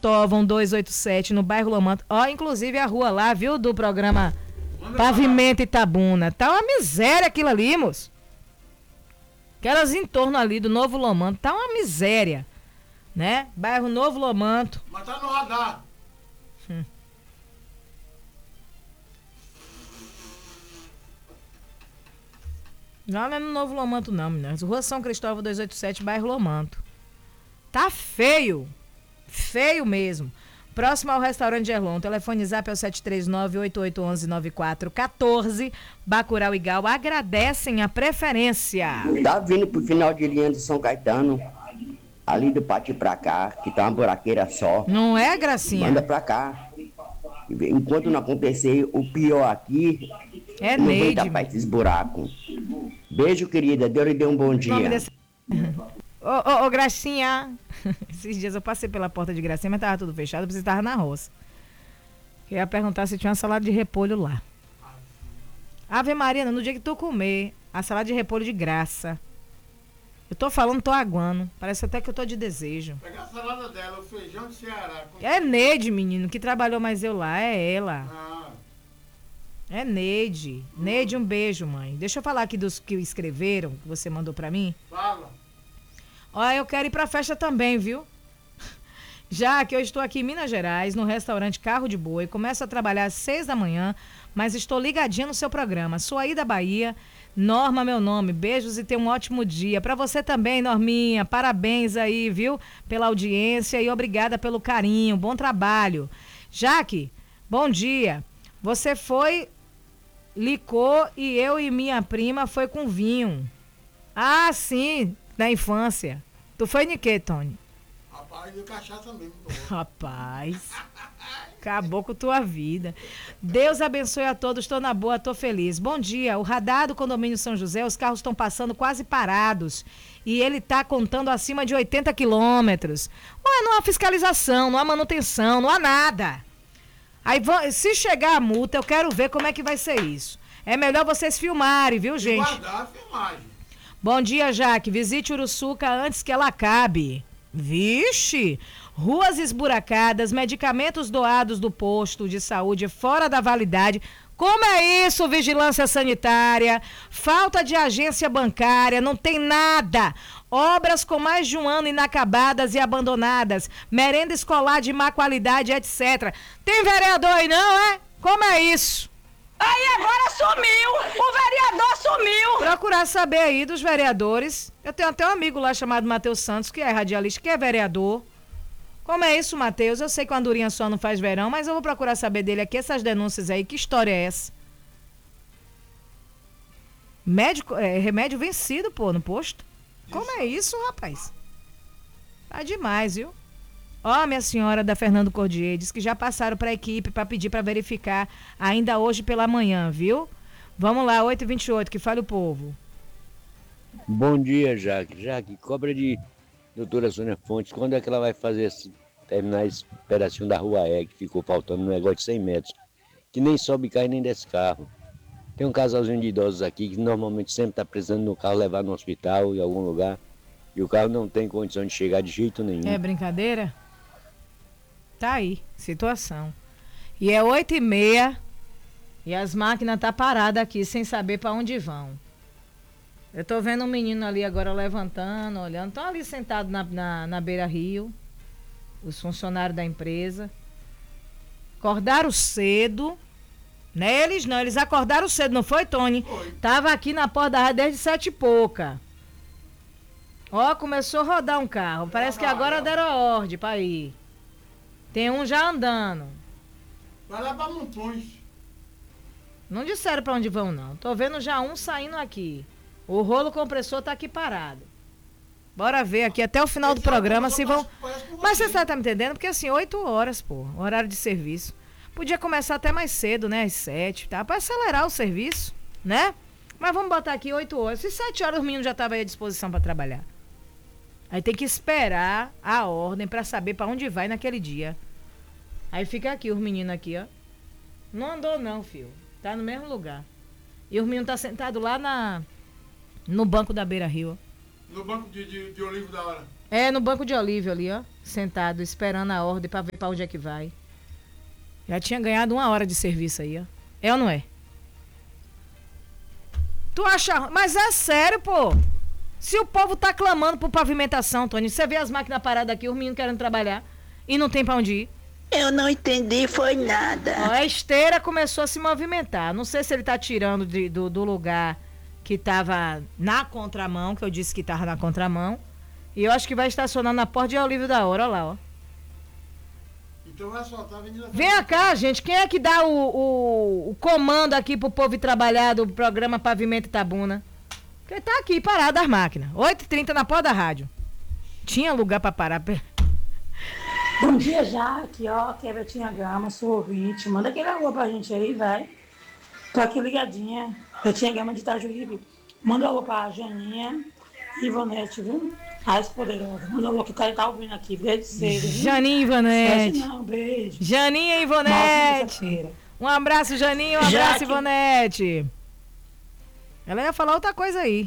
Cristóvão 287, no bairro Lomanto. Ó, inclusive a rua lá, viu, do programa Pavimento Itabuna. Tá uma miséria aquilo ali, moço. Aquelas em torno ali do Novo Lomanto, tá uma miséria, né? Bairro Novo Lomanto. Mas tá no radar. Não é no Novo Lomanto não, meninas. Rua São Cristóvão 287, bairro Lomanto. Tá feio. Feio mesmo. Próximo ao restaurante Gerlon. Telefone zap é o 739-8811-9414. Bacurau e Gal agradecem a preferência. Tá vindo pro final de linha de São Caetano, ali do pátio pra cá, que tá uma buraqueira só. Não é, Gracinha? Manda pra cá. Enquanto não acontecer o pior aqui, é não Neide. vem tapar esses buracos. Beijo, querida. Deus lhe dê um bom dia. Ô, Gracinha. Esses dias eu passei pela porta de Gracinha, mas tava tudo fechado, eu tava na roça. Eu ia perguntar se tinha uma salada de repolho lá. Ave Maria, no dia que tu comer a salada de repolho de graça. Eu tô falando, tô aguando. Parece até que eu tô de desejo. Pega a salada dela, o feijão de Ceará. É Neide, menino, que trabalhou mais eu lá. É ela. É Neide. Neide, um beijo, mãe. Deixa eu falar aqui dos que escreveram, que você mandou pra mim. Fala. Ó, eu quero ir pra festa também, viu? Já que eu estou aqui em Minas Gerais, no restaurante Carro de Boi, começo a trabalhar às 6 da manhã, mas estou ligadinha no seu programa. Sou aí da Bahia. Norma, meu nome. Beijos e tenha um ótimo dia. Pra você também, Norminha. Parabéns aí, viu? Pela audiência e obrigada pelo carinho. Bom trabalho. Jaque, bom dia. Você foi, licou e eu e minha prima foi com vinho. Ah, sim, na infância. Tu foi de quê, Tony? Rapaz, de cachaça mesmo. Rapaz, acabou com tua vida. Deus abençoe a todos, estou na boa, estou feliz. Bom dia, o radar do condomínio São José, os carros estão passando quase parados. E ele está contando acima de 80 quilômetros. Não há fiscalização, não há manutenção, não há nada. Aí, se chegar a multa, eu quero ver como é que vai ser isso. É melhor vocês filmarem, viu, gente? Guardar a filmagem. Bom dia, Jaque. Visite Uruçuca antes que ela acabe. Vixe! Ruas esburacadas, medicamentos doados do posto de saúde fora da validade. Como é isso, vigilância sanitária? Falta de agência bancária, não tem nada. Obras com mais de um ano inacabadas e abandonadas. Merenda escolar de má qualidade, etc. Tem vereador aí não, é? Como é isso? Aí agora sumiu, o vereador sumiu. Procurar saber aí dos vereadores. Eu tenho até um amigo lá chamado Matheus Santos, que é radialista, que é vereador. Como é isso, Matheus? Eu sei que uma andorinha só não faz verão, mas eu vou procurar saber dele aqui, essas denúncias aí. Que história é essa? Remédio vencido, pô, no posto? Como é isso, rapaz? Tá demais, viu? Ó, minha senhora da Fernando Cordier, diz que já passaram para a equipe para pedir para verificar ainda hoje pela manhã, viu? Vamos lá, 8h28, que fale o povo. Bom dia, Jaque. Jaque, cobra de doutora Sônia Fontes, quando é que ela vai terminar esse pedacinho da rua E, que ficou faltando um negócio de 100 metros, que nem sobe, cai, nem desce carro. Tem um casalzinho de idosos aqui que normalmente sempre está precisando no carro levar no hospital, em algum lugar, e o carro não tem condição de chegar de jeito nenhum. É brincadeira? Tá aí, situação. E é 8h30 e as máquinas tá paradas aqui sem saber para onde vão. Eu tô vendo um menino ali agora levantando, olhando. Estão ali sentados na beira-rio, os funcionários da empresa. Acordaram cedo. Não é eles não, eles acordaram cedo, não foi, Tony? Foi. Tava aqui na porta da rádio desde 7h pouca. Ó, começou a rodar um carro. Parece que agora deram a ordem para ir. Tem um já andando. Vai lá pra Montões. Não disseram pra onde vão, não. Tô vendo já um saindo aqui. O rolo compressor tá aqui parado. Bora ver aqui até o final do programa se vão... Mas você tá me entendendo? Porque assim, 8 horas, pô, horário de serviço. Podia começar até mais cedo, né? Às 7, tá? Pra acelerar o serviço, né? Mas vamos botar aqui 8 horas. Se 7 horas os meninos já estavam aí à disposição pra trabalhar. Aí tem que esperar a ordem pra saber pra onde vai naquele dia. Aí fica aqui, os meninos aqui, ó. Não andou não, filho. Tá no mesmo lugar. E os meninos tá sentado lá no banco da beira-rio. No banco de olivo da hora. É, no banco de Olívio ali, ó. Sentado, esperando a ordem pra ver pra onde é que vai. Já tinha ganhado 1 hora de serviço aí, ó. É ou não é? Tu acha... Mas é sério, pô. Se o povo tá clamando por pavimentação, Tony, você vê as máquinas paradas aqui, os meninos querendo trabalhar e não tem pra onde ir. Eu não entendi, foi nada. Ó, a esteira começou a se movimentar. Não sei se ele tá tirando do lugar que tava na contramão, que eu disse que tava na contramão. E eu acho que vai estacionar na porta de Olívio da Hora, olha lá, ó. Então vai soltar a Avenida. Vem cá, gente. Quem é que dá o comando aqui pro povo ir trabalhar do programa Pavimento Itabuna? Porque tá aqui parado as máquinas. 8h30 na porta da rádio. Tinha lugar pra parar. Bom dia, Jaque, ó, que é Betinha Gama, sou ouvinte. Manda aquele alô pra gente aí, vai. Tô aqui ligadinha. Betinha Gama de Itajuípe. Manda alô pra Janinha e Ivonete, viu? As poderosas. Manda alô que o cara tá ouvindo aqui, desde cedo. Viu? Janinha e Ivonete. Não, beijo. Janinha e Ivonete. Um abraço, Janinha, um abraço, Ivonete. Ela ia falar outra coisa aí.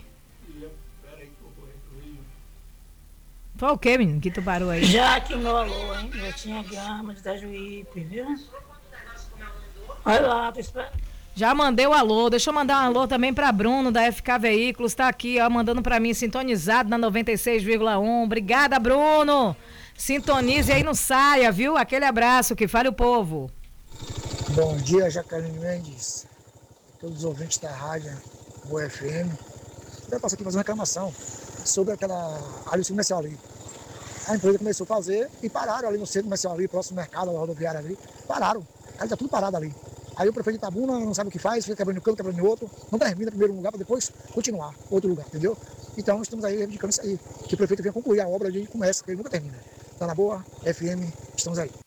Foi o quê, menino? Que tu parou aí? Jaque, o meu alô, hein? Betinha Gama de Itajuípe, viu? Olha lá, tô esperando. Já mandei o alô. Deixa eu mandar um alô também pra Bruno, da FK Veículos. Tá aqui, ó, mandando pra mim, sintonizado na 96,1. Obrigada, Bruno. Sintonize aí, não saia, viu? Aquele abraço, que fale o povo. Bom dia, Jaqueline Mendes. Todos os ouvintes da rádio Boa FM. Eu passo aqui fazer uma reclamação sobre aquela área comercial ali. A empresa começou a fazer e pararam ali no centro comercial ali, próximo ao mercado, da rodoviária ali. Pararam. Aí tá tudo parado ali. Aí o prefeito de Itabuna não sabe o que faz, fica quebrando um canto, quebrando outro, não termina primeiro um lugar para depois continuar outro lugar, entendeu? Então estamos aí reivindicando isso aí, que o prefeito venha concluir a obra e começa, porque ele nunca termina. Tá na boa, FM, estamos aí.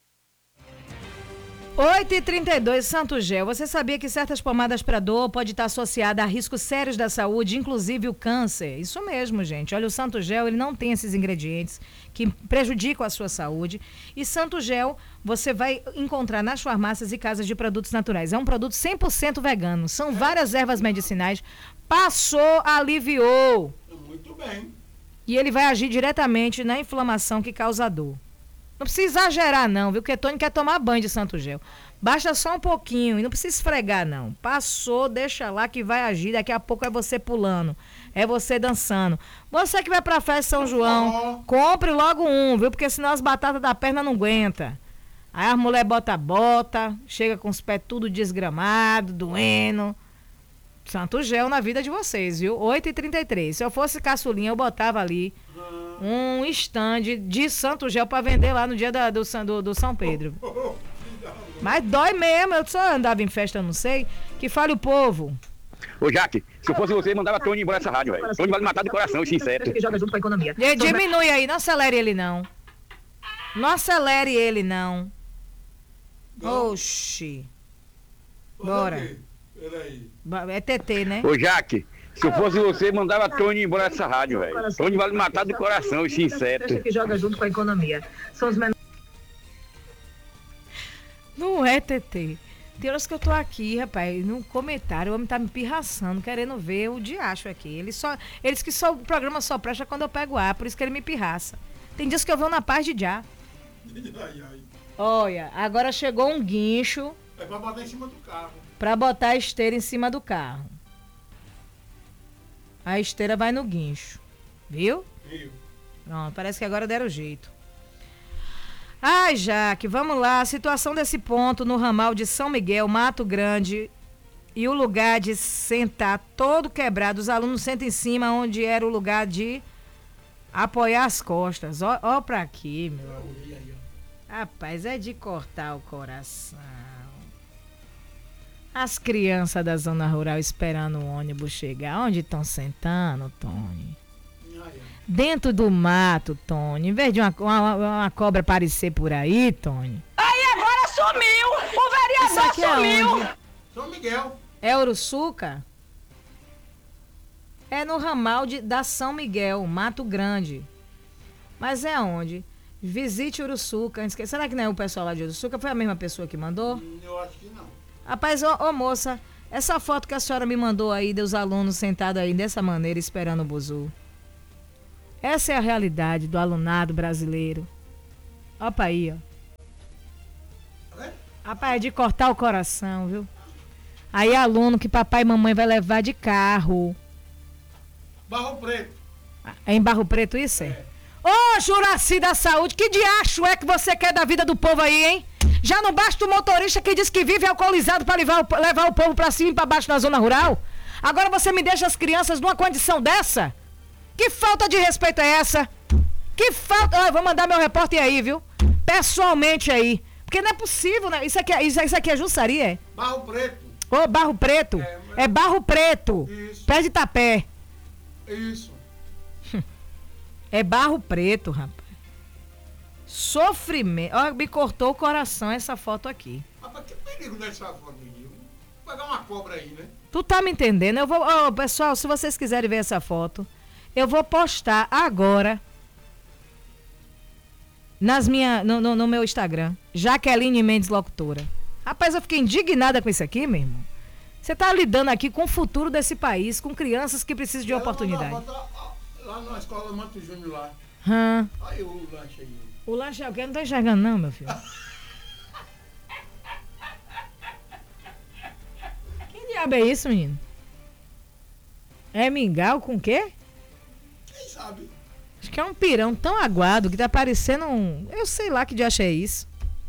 8h32, Santo Gel. Você sabia que certas pomadas para dor pode estar associada a riscos sérios da saúde, inclusive o câncer? Isso mesmo, gente. Olha, o Santo Gel, ele não tem esses ingredientes que prejudicam a sua saúde. E Santo Gel, você vai encontrar nas farmácias e casas de produtos naturais. É um produto 100% vegano. São várias ervas medicinais. Passou, aliviou. Muito bem. E ele vai agir diretamente na inflamação que causa dor. Não precisa exagerar não, viu? Porque Tony quer tomar banho de Santo Gel. Basta só um pouquinho e não precisa esfregar não. Passou, deixa lá que vai agir. Daqui a pouco é você pulando, é você dançando. Você que vai pra festa São João, compre logo um, viu? Porque senão as batatas da perna não aguentam. Aí a mulher bota, chega com os pés tudo desgramado, doendo. Santo Gel na vida de vocês, viu? 8h33. Se eu fosse caçulinha, eu botava ali um stand de Santo Gel pra vender lá no dia do São Pedro. Mas dói mesmo, eu só andava em festa, não sei. Que fale o povo. Ô, Jaque, se eu fosse você, mandava Tony embora dessa rádio, velho. Tony vai me matar do coração, sincero. Que joga junto com a economia. Diminui aí, não acelere ele não. Não acelere ele não. Oxi. Bora. É TT, né? Ô, Jaque, se eu fosse você, mandava Tony embora dessa rádio, velho. Tony vai me matar do coração, esse inseto. Que joga junto com a economia. São os menores. Não é TT. Tem horas que eu tô aqui, rapaz, no comentário, o homem tá me pirraçando, querendo ver o diacho aqui. Eles que só o programa só presta quando eu pego ar, por isso que ele me pirraça. Tem dias que eu vou na paz de já. Olha, agora chegou um guincho. É pra botar em cima do carro. Pra botar a esteira em cima do carro. A esteira vai no guincho. Viu? Viu. Pronto, parece que agora deram jeito. Ai, Jaque, vamos lá. A situação desse ponto no ramal de São Miguel, Mato Grande, e o lugar de sentar todo quebrado. Os alunos sentam em cima, onde era o lugar de apoiar as costas. Ó pra aqui, meu. Rapaz, é de cortar o coração. As crianças da zona rural esperando o ônibus chegar. Onde estão sentando, Tony? Dentro do mato, Tony. Em vez de uma cobra aparecer por aí, Tony. Aí agora sumiu! O vereador sumiu! Onde? São Miguel. É Uruçuca? É no ramal da São Miguel, Mato Grande. Mas é onde? Visite Uruçuca. Será que não é o pessoal lá de Uruçuca? Foi a mesma pessoa que mandou? Eu acho que não. Rapaz, ô moça, essa foto que a senhora me mandou aí dos alunos sentados aí dessa maneira esperando o buzu. Essa é a realidade do alunado brasileiro. Opa aí, ó. Rapaz, é de cortar o coração, viu? Aí aluno que papai e mamãe vai levar de carro. Barro Preto. É em Barro Preto isso, é? Ô, Juraci da Saúde, que diacho é que você quer da vida do povo aí, hein? Já não basta o motorista que diz que vive alcoolizado pra levar o povo pra cima e pra baixo na zona rural? Agora você me deixa as crianças numa condição dessa? Que falta de respeito é essa? Que falta... Eu vou mandar meu repórter aí, viu? Pessoalmente aí. Porque não é possível, né? Isso aqui é Jussaria, é? Barro Preto. Ô, Barro Preto. É Barro Preto. Isso. Pé de Itapé. Isso. É Barro Preto, rapaz. Sofrimento. Ó, me cortou o coração essa foto aqui. Rapaz, que perigo nessa foto, menino. Vou pegar uma cobra aí, né? Tu tá me entendendo? Eu vou... Ó, pessoal, se vocês quiserem ver essa foto, eu vou postar agora no meu Instagram. Jaqueline Mendes Locutora. Rapaz, eu fiquei indignada com isso aqui, meu irmão. Você tá lidando aqui com o futuro desse país, com crianças que precisam de oportunidade. Lá na escola Manto Júnior lá. Aí o lanche aí. O lanche é o quê? Não tô enxergando não, meu filho. Que diabo é isso, menino? É mingau com o quê? Quem sabe? Acho que é um pirão tão aguado que tá parecendo um... Eu sei lá que diacho é isso.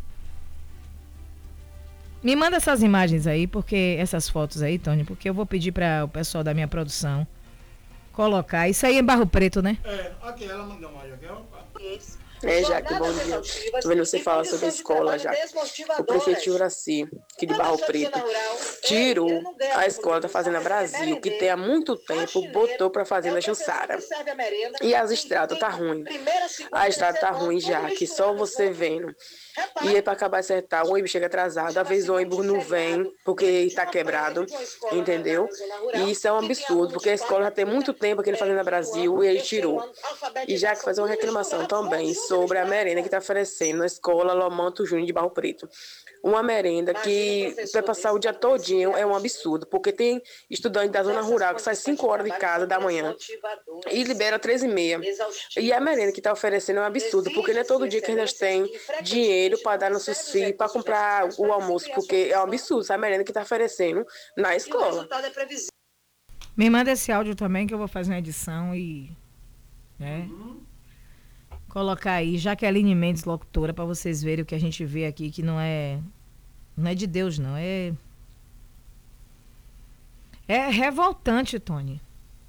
Me manda essas imagens aí, porque essas fotos aí, Tony, porque eu vou pedir para o pessoal da minha produção colocar. Isso aí é Barro Preto, né? É, aqui ela mandou uma Jaquel. Jaque, bom dia. Tô vendo você falar sobre a escola, Jaque. O prefeito Juraci, aqui de Barro Preto, tirou a escola da Fazenda Brasil, que tem há muito tempo, botou pra Fazenda Jussara. E as estradas tá ruim. A estrada tá ruim, Jaque, só você vendo. E aí, pra acabar de acertar, o ônibus chega atrasado, às vezes o ônibus não vem, porque tá quebrado, entendeu? E isso é um absurdo, porque a escola já tem muito tempo aqui na Fazenda Brasil, e ele tirou. E já que fazer uma reclamação também sobre a merenda que está oferecendo na escola Lomanto Júnior de Barro Preto. Uma merenda que vai passar o dia todinho é um absurdo, porque tem estudante da zona rural que sai 5 horas de casa da manhã e libera 13h30. E a merenda que está oferecendo é um absurdo, porque não é todo dia que eles têm dinheiro para dar nos seus filhos, para comprar o almoço, porque é um absurdo essa merenda que está oferecendo na escola. Me manda esse áudio também que eu vou fazer uma edição e... né? Colocar aí Jaqueline Mendes Locutora para vocês verem o que a gente vê aqui, que não é de Deus, não. É revoltante, Tony.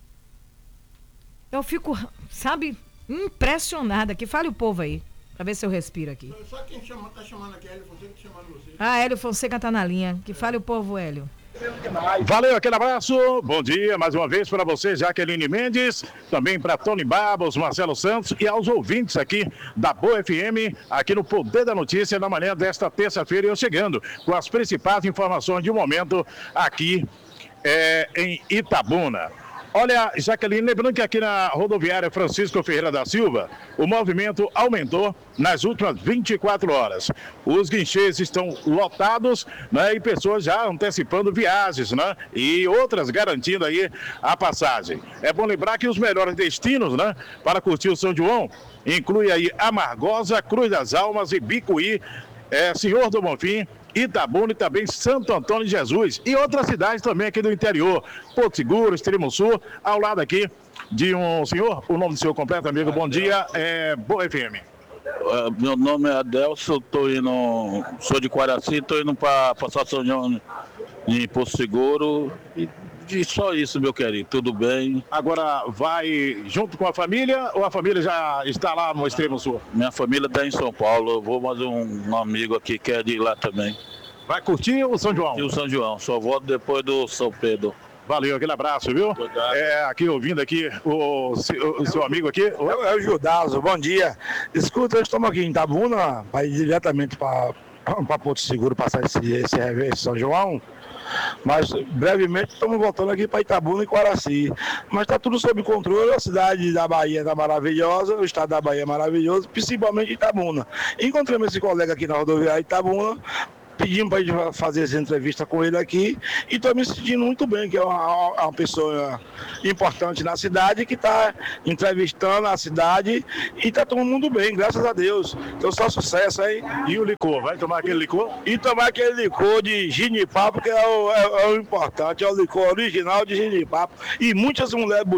Eu fico, sabe, impressionada. Que fale o povo aí, para ver se eu respiro aqui. Só quem tá chamando aqui é Hélio Fonseca, chamando você. Ah, Hélio Fonseca tá na linha. Que fale o povo, Hélio. Valeu, aquele abraço, bom dia mais uma vez para você, Jaqueline Mendes, também para Tony Babos, Marcelo Santos e aos ouvintes aqui da Boa FM, aqui no Poder da Notícia, na manhã desta terça-feira, eu chegando com as principais informações de momento aqui em Itabuna. Olha, Jaqueline, lembrando que aqui na rodoviária Francisco Ferreira da Silva, o movimento aumentou nas últimas 24 horas. Os guichês estão lotados, né, e pessoas já antecipando viagens, né, e outras garantindo aí a passagem. É bom lembrar que os melhores destinos, né, para curtir o São João, inclui aí Amargosa, Cruz das Almas e Bicuí, Senhor do Bonfim, Itabuna e também Santo Antônio de Jesus e outras cidades também aqui do interior, Porto Seguro, Extremo Sul, ao lado aqui de um senhor, o nome do senhor completo, amigo, bom dia, Boa FM. Meu nome é Adelson, sou de Quaraci, estou indo para passar São João em Porto Seguro e só isso, meu querido, tudo bem. Agora vai junto com a família ou a família já está lá no Extremo Sul? Minha família está em São Paulo, eu vou mais um amigo aqui que é de lá também. Vai curtir o São João? E o São João, só volto depois do São Pedro. Valeu, aquele abraço, viu? Aqui ouvindo aqui o seu amigo aqui. É o Judaso, bom dia. Escuta, nós estamos aqui em Itabuna, para ir diretamente para Porto Seguro, passar esse São João. Mas brevemente estamos voltando aqui para Itabuna e Quaraci. Mas está tudo sob controle, a cidade da Bahia está maravilhosa, o estado da Bahia é maravilhoso, principalmente Itabuna. Encontramos esse colega aqui na rodoviária Itabuna, pedimos para gente fazer essa entrevista com ele aqui e estou me sentindo muito bem, que é uma pessoa importante na cidade, que está entrevistando a cidade e está todo mundo bem, graças a Deus. Então só sucesso aí. E o licor, vai tomar aquele licor? E tomar aquele licor de ginipapo, que é o importante, é o licor original de ginipapo. E muitas mulheres bonitas